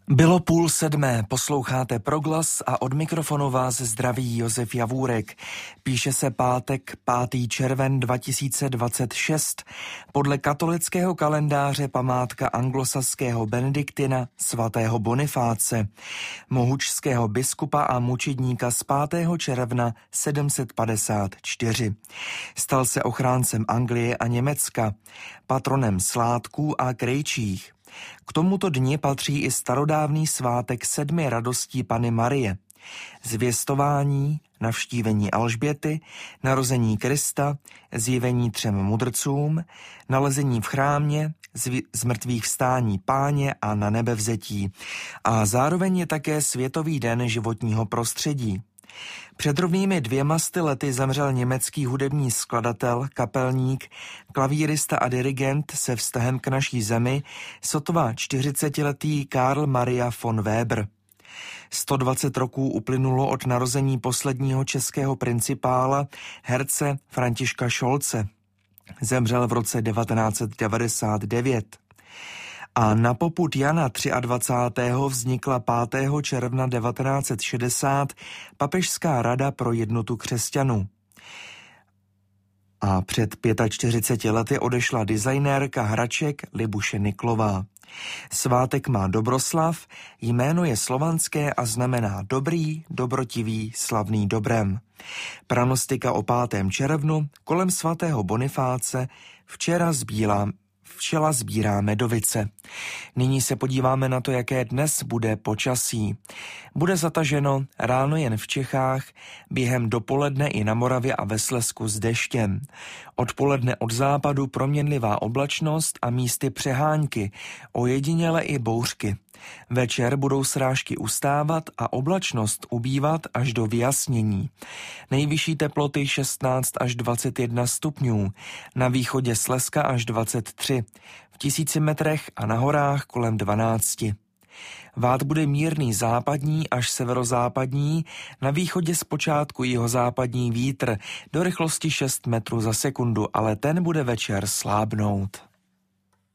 Bylo 6:30, posloucháte Proglas a od mikrofonu vás zdraví Josef Javůrek. Píše se pátek 5. červen 2026. Podle katolického kalendáře památka anglosaského benediktina svatého Bonifáce, mohučského biskupa a mučedníka z 5. června 754. Stal se ochráncem Anglie a Německa, patronem sládků a krejčích. K tomuto dni patří i starodávný svátek 7 radostí Panny Marie, zvěstování, navštívení Alžběty, narození Krista, zjevení 3 mudrcům, nalezení v chrámě, z mrtvých vstání Páně a na nebevzetí. A zároveň je také Světový den životního prostředí. Před rovnými 200 lety zemřel německý hudební skladatel, kapelník, klavírista a dirigent se vztahem k naší zemi, sotva 40letý Karl Maria von Weber. 120 roků uplynulo od narození posledního českého principála, herce Františka Šolce. Zemřel v roce 1999. A na popud Jana 23. vznikla 5. června 1960 Papežská rada pro jednotu křesťanů. A před 45 lety odešla designérka hraček Libuše Niklová. Svátek má Dobroslav, jméno je slovanské a znamená dobrý, dobrotivý, slavný dobrem. Pranostika o 5. červnu kolem svatého Bonifáce včela sbírá medovice. Nyní se podíváme na to, jaké dnes bude počasí. Bude zataženo ráno jen v Čechách, během dopoledne i na Moravě a ve Slezsku s deštěm. Odpoledne od západu proměnlivá oblačnost a místy přehánky, ojediněle i bouřky. Večer budou srážky ustávat a oblačnost ubývat až do vyjasnění. Nejvyšší teploty 16 až 21 stupňů, na východě Slezska až 23, v 1000 metrech a na horách kolem 12. Vát bude mírný západní až severozápadní, na východě zpočátku jihozápadní vítr do rychlosti 6 metrů za sekundu, ale ten bude večer slábnout.